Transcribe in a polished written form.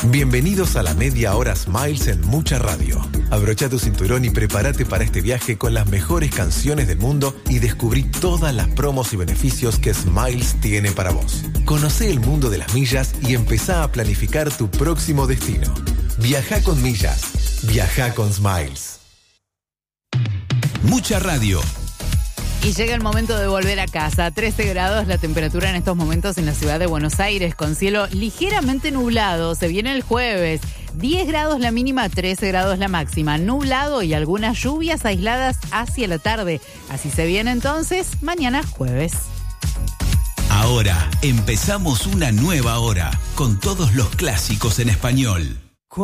Bienvenidos a la media hora Smiles en Mucha Radio. Abrocha tu cinturón y prepárate para este viaje con las mejores canciones del mundo y descubrí todas las promos y beneficios que Smiles tiene para vos. Conocé el mundo de las millas y empezá a planificar tu próximo destino. Viajá con millas. Viajá con Smiles. Mucha Radio. Y llega el momento de volver a casa. 13 grados la temperatura en estos momentos en la ciudad de Buenos Aires, con cielo ligeramente nublado. Se viene el jueves. 10 grados la mínima, 13 grados la máxima. Nublado y algunas lluvias aisladas hacia la tarde. Así se viene entonces mañana jueves. Ahora empezamos una nueva hora con todos los clásicos en español.